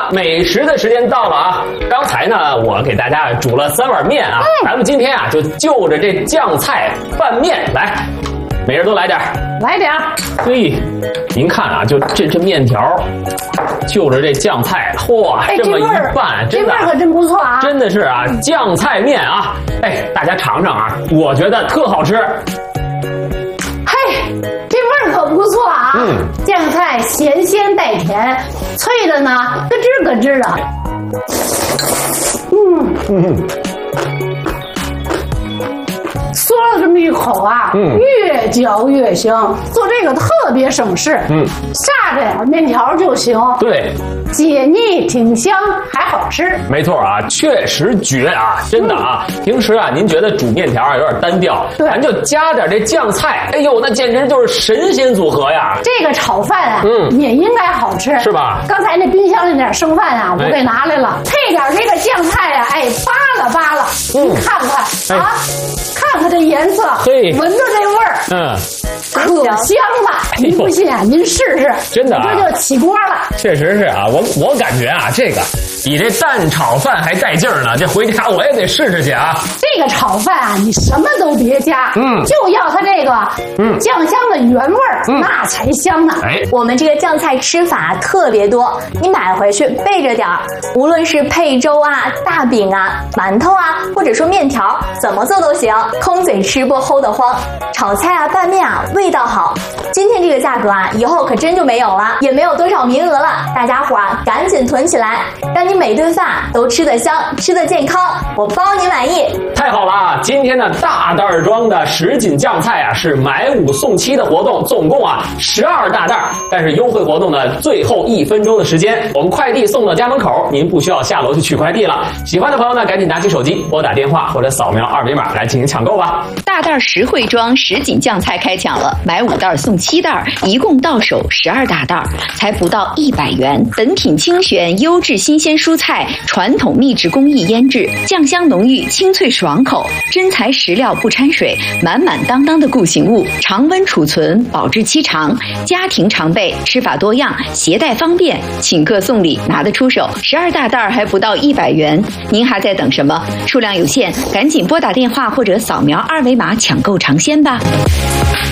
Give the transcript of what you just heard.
美食的时间到了啊！刚才呢，我给大家煮了3碗面啊，咱们今天啊就着这酱菜拌面来，每人都来点， 来点。 嘿，您看啊，就这面条，就着这酱菜，嚯，这么一拌， 这味儿可真不错啊！ 真的是啊，酱菜面啊，哎，大家尝尝啊，我觉得特好吃。 嘿，这味儿可不错啊！酱菜咸鲜带甜，脆的呢咯吱咯吱的。嗦了这么一口啊，越嚼越香。做这个特别省事，下着点面条就行。 对， 解腻挺香，还好吃。 没错啊，确实绝啊，真的啊。平时啊，您觉得煮面条啊有点单调，咱就加点这酱菜，哎呦，那简直就是神仙组合呀！这个炒饭啊，也应该好吃， 是吧？ 刚才那冰箱里点剩饭啊，我给拿来了，配点这个酱菜啊，哎，扒拉扒拉，您看看啊，看看这颜色，闻着这味儿，可香了。您不信啊，您试试， 真的啊， 这就起锅了。 确实是啊，我感觉啊，这个比这蛋炒饭还带劲儿呢。这回家我也得试试去啊。 这个炒饭啊，你什么都别加，就要它这个酱香的原味儿，那才香呢。 我们这个酱菜吃法特别多，你买回去备着点儿，无论是配粥啊、大饼啊、馒头啊，或者说面条，怎么做都行。空嘴吃不齁得慌，炒菜啊、拌面啊，味道好。今天这个价格啊，以后可真就没有了，也没有多少名额了。大家伙啊，赶紧囤起来，让你每顿饭都吃得香、吃得健康，我包你满意。 太好了啊！今天的大袋装的10斤酱菜啊，是买5送7的活动，总共啊12大袋。但是优惠活动呢，最后1分钟的时间，我们快递送到家门口，您不需要下楼去取快递了。喜欢的朋友呢，赶紧拿起手机拨打电话或者扫描2维码来进行抢购吧。 大袋实惠装10斤酱菜开抢了，买5袋送7袋，一共到手12大袋，才不到100元。本品精选优质新鲜蔬菜，传统秘制工艺腌制，酱香浓郁，清脆爽口，真材实料不掺水，满满当当的固形物，常温储存，保质期长，家庭常备，吃法多样，携带方便，请客送礼拿得出手。12大袋还不到100元，您还在等什么？数量有限，赶紧拨打电话或者扫描2维码抢购尝鲜吧。